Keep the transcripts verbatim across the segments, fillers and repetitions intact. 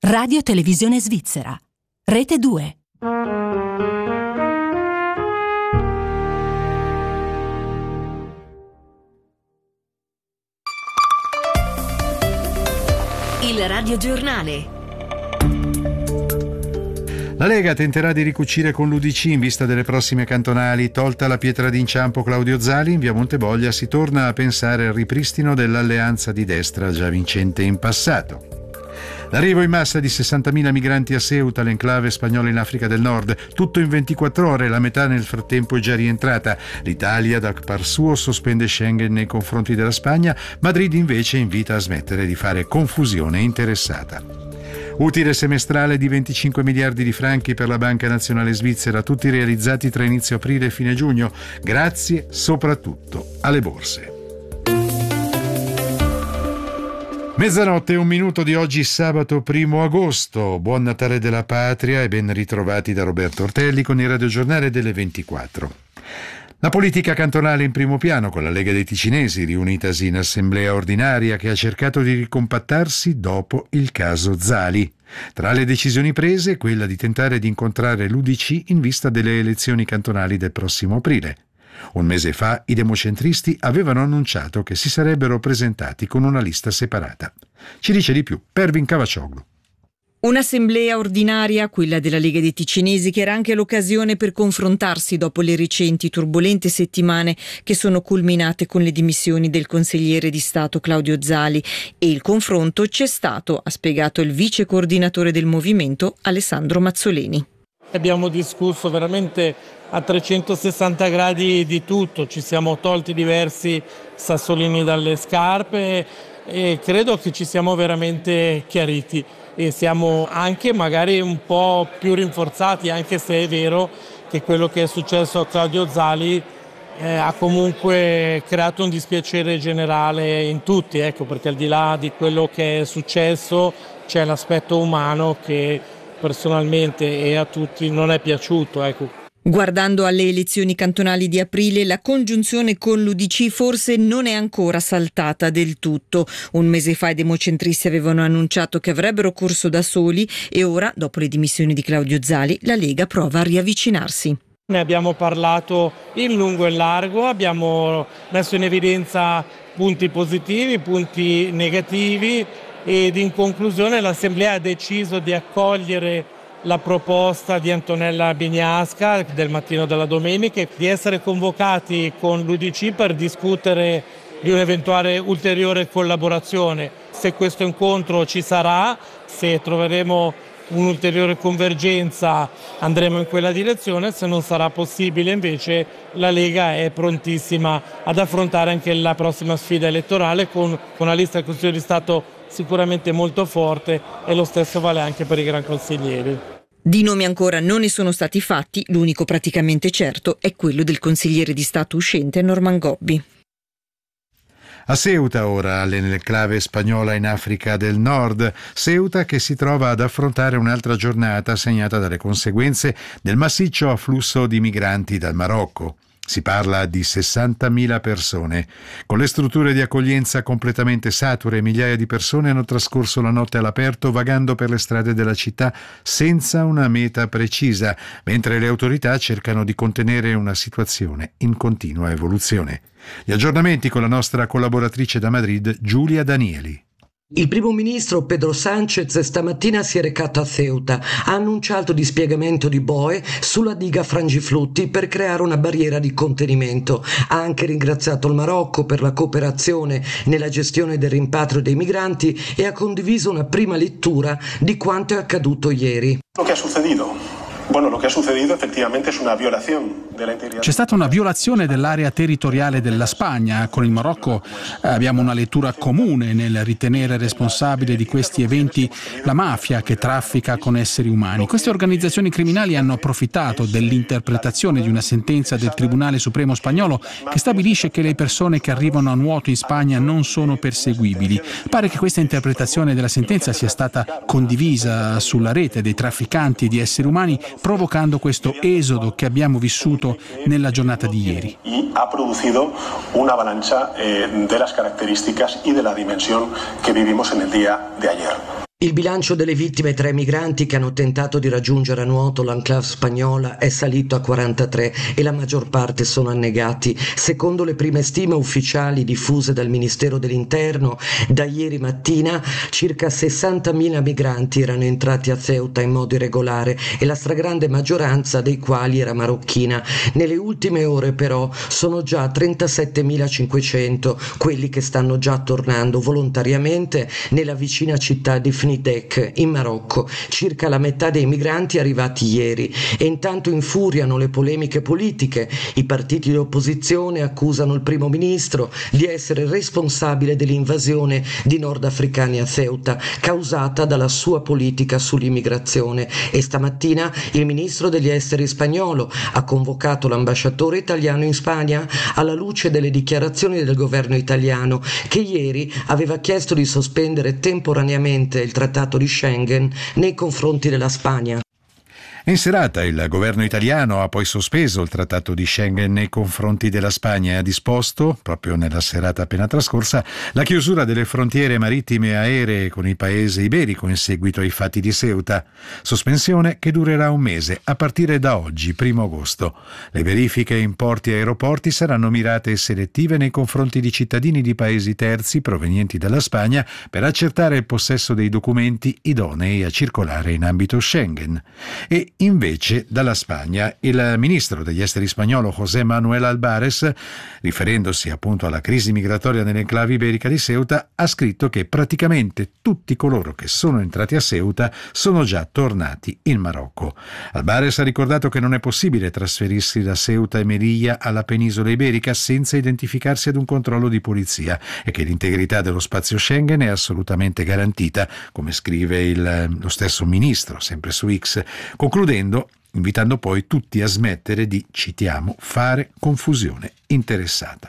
Radio Televisione Svizzera. Rete due. Il radiogiornale. La Lega tenterà di ricucire con l'U D C in vista delle prossime cantonali. Tolta la pietra d'inciampo Claudio Zali, in via Montevoglia si torna a pensare al ripristino dell'alleanza di destra già vincente in passato. L'arrivo in massa di sessantamila migranti a Ceuta, l'enclave spagnola in Africa del Nord, tutto in ventiquattro ore, la metà nel frattempo è già rientrata. L'Italia, da par suo, sospende Schengen nei confronti della Spagna, Madrid invece invita a smettere di fare confusione interessata. Utile semestrale di venticinque miliardi di franchi per la Banca Nazionale Svizzera, tutti realizzati tra inizio aprile e fine giugno, grazie soprattutto alle borse. Mezzanotte e un minuto di oggi, sabato primo agosto. Buon Natale della Patria e ben ritrovati da Roberto Ortelli con il radiogiornale delle ventiquattro. La politica cantonale in primo piano, con la Lega dei Ticinesi riunitasi in assemblea ordinaria, che ha cercato di ricompattarsi dopo il caso Zali. Tra le decisioni prese, quella di tentare di incontrare l'U D C in vista delle elezioni cantonali del prossimo aprile. Un mese fa i democentristi avevano annunciato che si sarebbero presentati con una lista separata. Ci dice di più Pervin Cavacioglu. Un'assemblea ordinaria, quella della Lega dei Ticinesi, che era anche l'occasione per confrontarsi dopo le recenti turbolente settimane che sono culminate con le dimissioni del consigliere di Stato Claudio Zali. E il confronto c'è stato, ha spiegato il vice coordinatore del movimento Alessandro Mazzoleni. Abbiamo discusso veramente a trecentosessanta gradi di tutto, ci siamo tolti diversi sassolini dalle scarpe e credo che ci siamo veramente chiariti e siamo anche magari un po' più rinforzati, anche se è vero che quello che è successo a Claudio Zali eh, ha comunque creato un dispiacere generale in tutti, ecco, perché al di là di quello che è successo c'è l'aspetto umano che personalmente e a tutti non è piaciuto, ecco. Guardando alle elezioni cantonali di aprile, la congiunzione con l'U D C forse non è ancora saltata del tutto. Un mese fa i democentristi avevano annunciato che avrebbero corso da soli e ora, dopo le dimissioni di Claudio Zali, la Lega prova a riavvicinarsi. Ne abbiamo parlato in lungo e in largo, abbiamo messo in evidenza punti positivi, punti negativi ed in conclusione l'Assemblea ha deciso di accogliere la proposta di Antonella Bignasca del mattino della domenica di essere convocati con l'U D C per discutere di un'eventuale ulteriore collaborazione. Se questo incontro ci sarà, se troveremo un'ulteriore convergenza andremo in quella direzione, se non sarà possibile invece la Lega è prontissima ad affrontare anche la prossima sfida elettorale con una lista del Consiglio di Stato sicuramente molto forte e lo stesso vale anche per i gran consiglieri. Di nomi ancora non ne sono stati fatti, l'unico praticamente certo è quello del consigliere di Stato uscente Norman Gobbi. A Ceuta ora, nell'enclave spagnola in Africa del Nord, Ceuta che si trova ad affrontare un'altra giornata segnata dalle conseguenze del massiccio afflusso di migranti dal Marocco. Si parla di sessantamila persone. Con le strutture di accoglienza completamente sature, migliaia di persone hanno trascorso la notte all'aperto vagando per le strade della città senza una meta precisa, mentre le autorità cercano di contenere una situazione in continua evoluzione. Gli aggiornamenti con la nostra collaboratrice da Madrid, Giulia Danieli. Il primo ministro Pedro Sánchez stamattina si è recato a Ceuta, ha annunciato dispiegamento di boe sulla diga Frangiflutti per creare una barriera di contenimento. Ha anche ringraziato il Marocco per la cooperazione nella gestione del rimpatrio dei migranti e ha condiviso una prima lettura di quanto è accaduto ieri. Lo che è successo? Bueno, lo che è successo effettivamente è una violazione della integrità. C'è stata una violazione dell'area territoriale della Spagna. Con il Marocco abbiamo una lettura comune nel ritenere responsabile di questi eventi la mafia che traffica con esseri umani. Queste organizzazioni criminali hanno approfittato dell'interpretazione di una sentenza del Tribunale Supremo spagnolo che stabilisce che le persone che arrivano a nuoto in Spagna non sono perseguibili. Pare che questa interpretazione della sentenza sia stata condivisa sulla rete dei trafficanti di esseri umani, provocando questo esodo che abbiamo vissuto nella giornata di ieri. Ha producido una avalancha eh, de las características y de la dimensión que vivimos en el día de ayer. Il bilancio delle vittime tra i migranti che hanno tentato di raggiungere a nuoto l'enclave spagnola è salito a quarantatré e la maggior parte sono annegati. Secondo le prime stime ufficiali diffuse dal Ministero dell'Interno, da ieri mattina circa sessantamila migranti erano entrati a Ceuta in modo irregolare e la stragrande maggioranza dei quali era marocchina. Nelle ultime ore però sono già trentasettemilacinquecento quelli che stanno già tornando volontariamente nella vicina città di Fnidek in Marocco, circa la metà dei migranti arrivati ieri, e intanto infuriano le polemiche politiche. I partiti di opposizione accusano il primo ministro di essere responsabile dell'invasione di nordafricani a Ceuta, causata dalla sua politica sull'immigrazione, e stamattina il ministro degli esteri spagnolo ha convocato l'ambasciatore italiano in Spagna alla luce delle dichiarazioni del governo italiano, che ieri aveva chiesto di sospendere temporaneamente il trattato di Schengen nei confronti della Spagna. In serata il governo italiano ha poi sospeso il trattato di Schengen nei confronti della Spagna e ha disposto, proprio nella serata appena trascorsa, la chiusura delle frontiere marittime e aeree con il paese iberico in seguito ai fatti di Ceuta. Sospensione che durerà un mese a partire da oggi, primo agosto. Le verifiche in porti e aeroporti saranno mirate e selettive nei confronti di cittadini di paesi terzi provenienti dalla Spagna per accertare il possesso dei documenti idonei a circolare in ambito Schengen. E invece dalla Spagna il ministro degli esteri spagnolo José Manuel Álvarez, riferendosi appunto alla crisi migratoria nell'enclave iberica di Ceuta, ha scritto che praticamente tutti coloro che sono entrati a Ceuta sono già tornati in Marocco. Álvarez ha ricordato che non è possibile trasferirsi da Ceuta e Melilla alla penisola iberica senza identificarsi ad un controllo di polizia e che l'integrità dello spazio Schengen è assolutamente garantita, come scrive il, lo stesso ministro, sempre su X, concludendo invitando poi tutti a smettere di, citiamo, fare confusione interessata.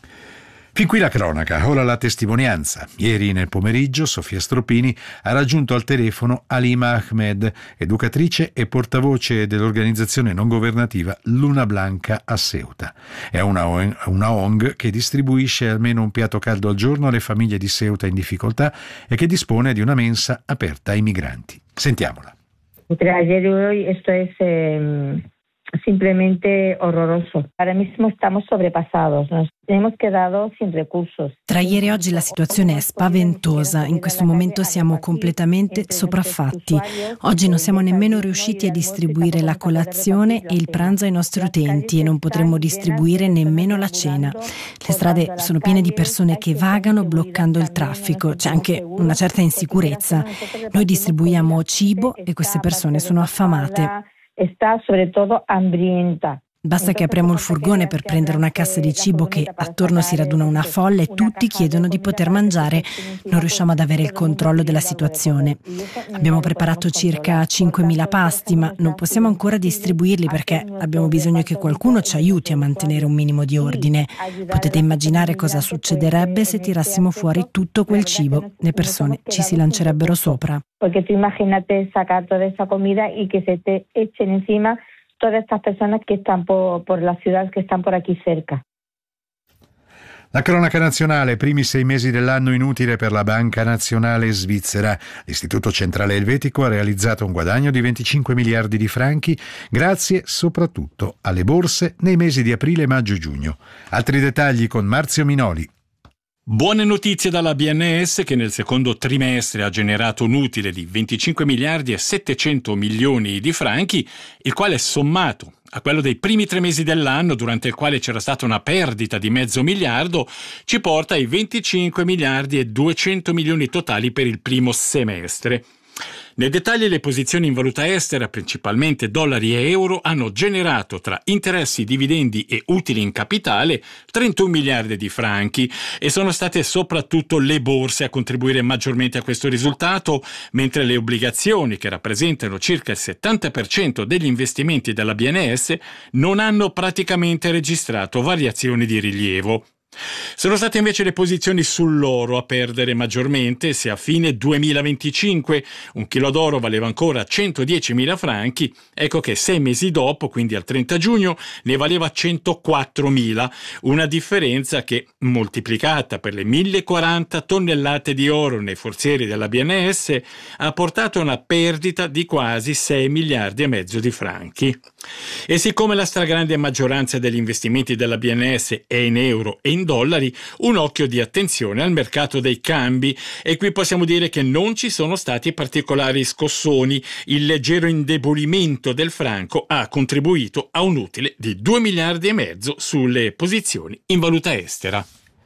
Fin qui la cronaca, ora la testimonianza. Ieri nel pomeriggio Sofia Stroppini ha raggiunto al telefono Halima Ahmed, educatrice e portavoce dell'organizzazione non governativa Luna Blanca a Ceuta. È una O N G che distribuisce almeno un piatto caldo al giorno alle famiglie di Ceuta in difficoltà e che dispone di una mensa aperta ai migranti. Sentiamola. Entre ayer y hoy esto es eh, simplemente horroroso. Ahora mismo estamos sobrepasados, nos hemos quedado sin recursos. Tra ieri e oggi la situazione è spaventosa, in questo momento siamo completamente sopraffatti. Oggi non siamo nemmeno riusciti a distribuire la colazione e il pranzo ai nostri utenti e non potremo distribuire nemmeno la cena. Le strade sono piene di persone che vagano bloccando il traffico, c'è anche una certa insicurezza. Noi distribuiamo cibo e queste persone sono affamate. Sta soprattutto hambrienta. Basta che apriamo il furgone per prendere una cassa di cibo che attorno si raduna una folla e tutti chiedono di poter mangiare. Non riusciamo ad avere il controllo della situazione. Abbiamo preparato circa cinquemila pasti, ma non possiamo ancora distribuirli perché abbiamo bisogno che qualcuno ci aiuti a mantenere un minimo di ordine. Potete immaginare cosa succederebbe se tirassimo fuori tutto quel cibo. Le persone ci si lancerebbero sopra. Perché tu immaginate sacar toda esa comida y que se te echen encima todas estas personas que están por, por la ciudad, que están por aquí cerca. La cronaca nazionale, primi sei mesi dell'anno inutile per la Banca Nazionale Svizzera. L'Istituto Centrale Elvetico ha realizzato un guadagno di venticinque miliardi di franchi grazie soprattutto alle borse nei mesi di aprile, maggio e giugno. Altri dettagli con Marzio Minoli. Buone notizie dalla B N S che nel secondo trimestre ha generato un utile di venticinque miliardi e settecento milioni di franchi, il quale sommato a quello dei primi tre mesi dell'anno, durante il quale c'era stata una perdita di mezzo miliardo, ci porta ai venticinque miliardi e duecento milioni totali per il primo semestre. Nei dettagli le posizioni in valuta estera, principalmente dollari e euro, hanno generato tra interessi, dividendi e utili in capitale trentuno miliardi di franchi e sono state soprattutto le borse a contribuire maggiormente a questo risultato, mentre le obbligazioni, che rappresentano circa il settanta per cento degli investimenti della B N S, non hanno praticamente registrato variazioni di rilievo. Sono state invece le posizioni sull'oro a perdere maggiormente. Se a fine duemilaventicinque un chilo d'oro valeva ancora centodiecimila franchi, ecco che sei mesi dopo, quindi al trenta giugno, ne valeva centoquattromila, una differenza che, moltiplicata per le millequaranta tonnellate di oro nei forzieri della B N S, ha portato a una perdita di quasi sei miliardi e mezzo di franchi. E siccome la stragrande maggioranza degli investimenti della B N S è in euro e in dollari, un occhio di attenzione al mercato dei cambi, e qui possiamo dire che non ci sono stati particolari scossoni. Il leggero indebolimento del franco ha contribuito a un utile di due miliardi e mezzo sulle posizioni in valuta estera.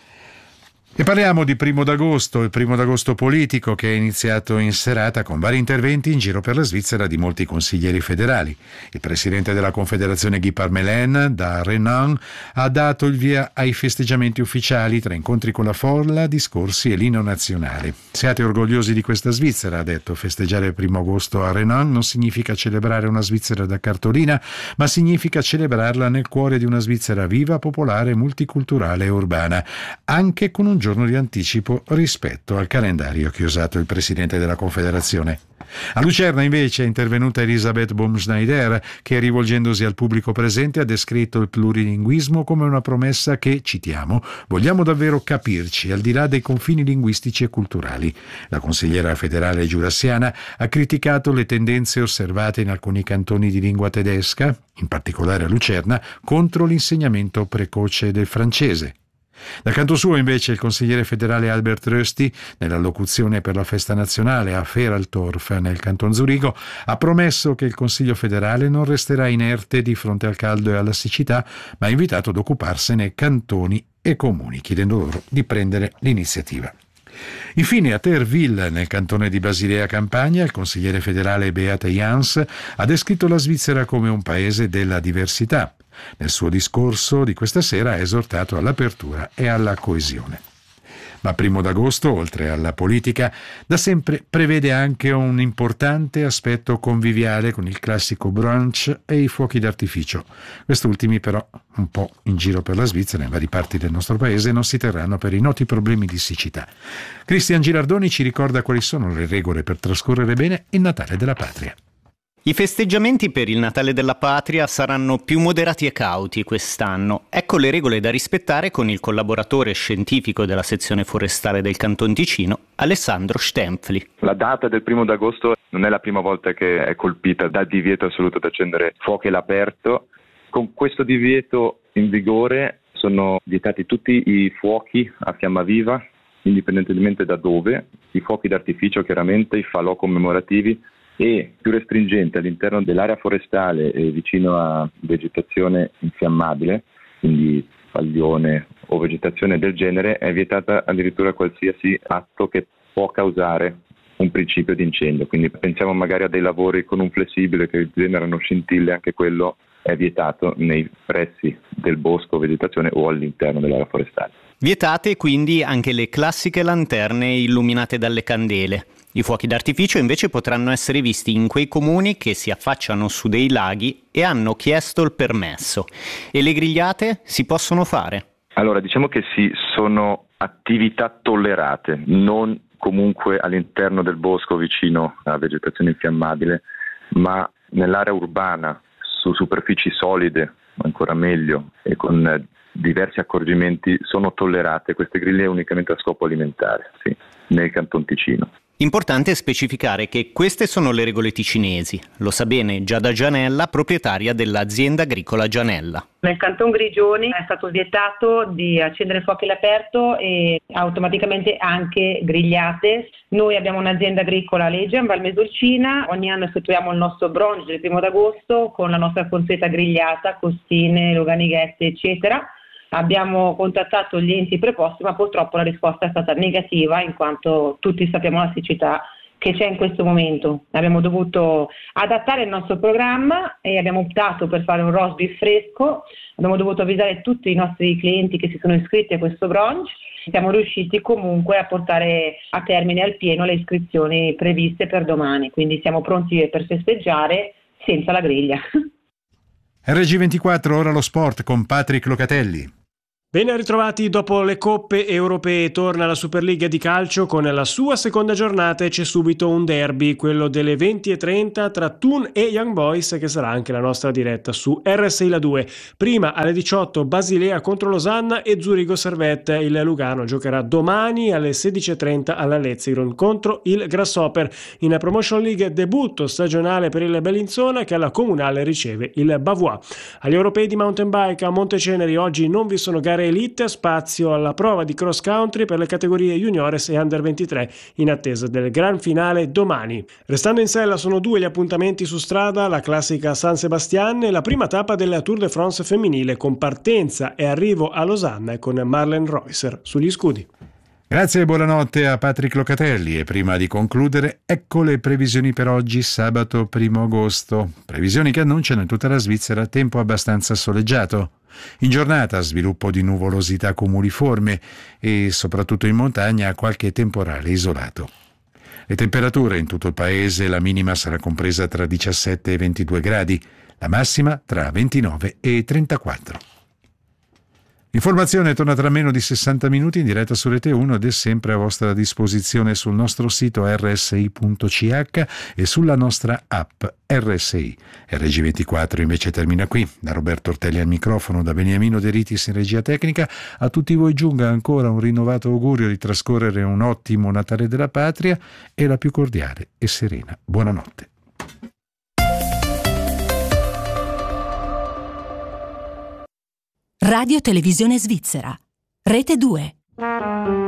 E parliamo di primo d'agosto, il primo d'agosto politico che è iniziato in serata con vari interventi in giro per la Svizzera di molti consiglieri federali. Il presidente della Confederazione Guy Parmelin, da Renan, ha dato il via ai festeggiamenti ufficiali tra incontri con la folla, discorsi e l'inno nazionale. Siate orgogliosi di questa Svizzera, ha detto. Festeggiare il primo agosto a Renan non significa celebrare una Svizzera da cartolina, ma significa celebrarla nel cuore di una Svizzera viva, popolare, multiculturale e urbana, anche con un giorno di anticipo rispetto al calendario che ha usato il presidente della Confederazione. A Lucerna invece è intervenuta Elisabeth Baumschneider, che rivolgendosi al pubblico presente ha descritto il plurilinguismo come una promessa che, citiamo, vogliamo davvero capirci al di là dei confini linguistici e culturali. La consigliera federale giurassiana ha criticato le tendenze osservate in alcuni cantoni di lingua tedesca, in particolare a Lucerna, contro l'insegnamento precoce del francese. Dal canto suo invece il consigliere federale Albert Rösti, nell'allocuzione per la festa nazionale a Feraltorf nel canton Zurigo, ha promesso che il Consiglio federale non resterà inerte di fronte al caldo e alla siccità, ma ha invitato ad occuparsene cantoni e comuni, chiedendo loro di prendere l'iniziativa. Infine a Terville, nel cantone di Basilea Campagna, il consigliere federale Beate Jans ha descritto la Svizzera come un paese della diversità. Nel suo discorso di questa sera ha esortato all'apertura e alla coesione. Ma primo d'agosto, oltre alla politica, da sempre prevede anche un importante aspetto conviviale con il classico brunch e i fuochi d'artificio. Quest'ultimi però, un po' in giro per la Svizzera, in varie parti del nostro paese, non si terranno per i noti problemi di siccità. Cristian Girardoni ci ricorda quali sono le regole per trascorrere bene il Natale della Patria. I festeggiamenti per il Natale della Patria saranno più moderati e cauti quest'anno. Ecco le regole da rispettare con il collaboratore scientifico della sezione forestale del Canton Ticino, Alessandro Stempfli. La data del primo d'agosto non è la prima volta che è colpita dal divieto assoluto di accendere fuochi all'aperto. Con questo divieto in vigore sono vietati tutti i fuochi a fiamma viva, indipendentemente da dove, i fuochi d'artificio chiaramente, i falò commemorativi, e più restringente all'interno dell'area forestale e vicino a vegetazione infiammabile, quindi paglione o vegetazione del genere, è vietata addirittura qualsiasi atto che può causare un principio di incendio. Quindi pensiamo magari a dei lavori con un flessibile che generano scintille, anche quello è vietato nei pressi del bosco o vegetazione o all'interno dell'area forestale. Vietate quindi anche le classiche lanterne illuminate dalle candele. I fuochi d'artificio invece potranno essere visti in quei comuni che si affacciano su dei laghi e hanno chiesto il permesso. E le grigliate si possono fare? Allora, diciamo che sì, sono attività tollerate, non comunque all'interno del bosco vicino a vegetazione infiammabile, ma nell'area urbana, su superfici solide, ancora meglio, e con diversi accorgimenti sono tollerate queste griglie unicamente a scopo alimentare, sì, nel Canton Ticino. Importante specificare che queste sono le regole ticinesi, lo sa bene Giada Gianella, proprietaria dell'azienda agricola Gianella. Nel Canton Grigioni è stato vietato di accendere fuochi all'aperto e automaticamente anche grigliate. Noi abbiamo un'azienda agricola a Leggia, in Val Mesolcina, ogni anno effettuiamo il nostro brunch del primo d'agosto con la nostra consueta grigliata, costine, loganighette, eccetera. Abbiamo contattato gli enti preposti, ma purtroppo la risposta è stata negativa, in quanto tutti sappiamo la siccità che c'è in questo momento. Abbiamo dovuto adattare il nostro programma e abbiamo optato per fare un roast beef fresco. Abbiamo dovuto avvisare tutti i nostri clienti che si sono iscritti a questo brunch. Siamo riusciti comunque a portare a termine al pieno le iscrizioni previste per domani, quindi siamo pronti per festeggiare senza la griglia. R G ventiquattro, ora lo sport con Patrick Locatelli. Ben ritrovati dopo le coppe europee. Torna la Superliga di calcio con la sua seconda giornata e c'è subito un derby, quello delle venti e trenta tra Thun e Young Boys, che sarà anche la nostra diretta su R S I La due. Prima alle diciotto Basilea contro Losanna e Zurigo Servette. Il Lugano giocherà domani alle sedici e trenta alla Letzigrund contro il Grasshopper. In Promotion League debutto stagionale per il Bellinzona, che alla Comunale riceve il Bavois. Agli europei di mountain bike a Monteceneri oggi non vi sono gare elite, spazio alla prova di cross country per le categorie juniores e under ventitré in attesa del gran finale domani. Restando in sella sono due gli appuntamenti su strada, la classica San Sebastian e la prima tappa della Tour de France femminile con partenza e arrivo a Losanna con Marlen Reusser sugli scudi. Grazie e buonanotte a Patrick Locatelli e prima di concludere ecco le previsioni per oggi sabato primo agosto, previsioni che annunciano in tutta la Svizzera tempo abbastanza soleggiato. In giornata sviluppo di nuvolosità cumuliforme e soprattutto in montagna qualche temporale isolato. Le temperature in tutto il paese, la minima sarà compresa tra diciassette e ventidue gradi, la massima tra ventinove e trentaquattro. L'informazione torna tra meno di sessanta minuti in diretta su Rete uno ed è sempre a vostra disposizione sul nostro sito R S I punto C H e sulla nostra app R S I. R G ventiquattro invece termina qui. Da Roberto Ortelli al microfono, da Beniamino De Ritis in regia tecnica, a tutti voi giunga ancora un rinnovato augurio di trascorrere un ottimo Natale della Patria e la più cordiale e serena buonanotte. Radio Televisione Svizzera, Rete due.